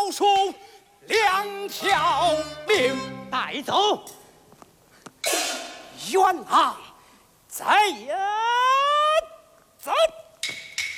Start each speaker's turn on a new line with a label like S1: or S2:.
S1: 书两条命带走。冤枉！